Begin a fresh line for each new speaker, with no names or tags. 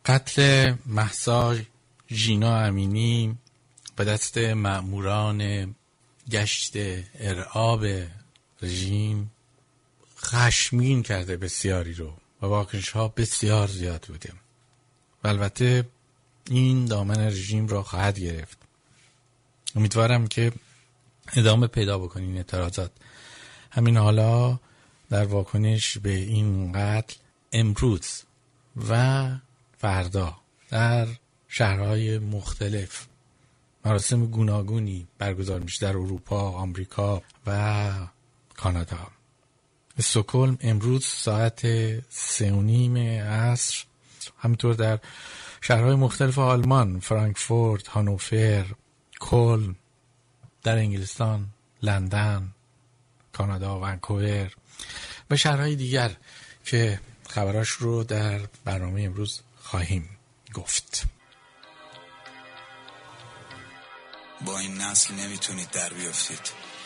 قتل مهسا ژینا امینی به دست مأموران گشت ارعاب رژیم خشمگین کرده بسیاری رو و واکنش‌ها بسیار زیاد بوده و البته این دامن رژیم را خواهد گرفت. امیدوارم که ادامه پیدا بکنین اعتراضات. همین حالا در واکنش به این قتل امروز و فردا در شهرهای مختلف مراسم گوناگونی برگزار میشه در اروپا، آمریکا و کانادا. استکهلم امروز ساعت 3:30 عصر، همینطور در شهرهای مختلف آلمان، فرانکفورت، هانوفر، کلن، در انگلستان، لندن، کانادا، ونکوور و شهرهای دیگر که خبراش رو در برنامه امروز خواهیم گفت.
با این نسل نمیتونید در بیافتید.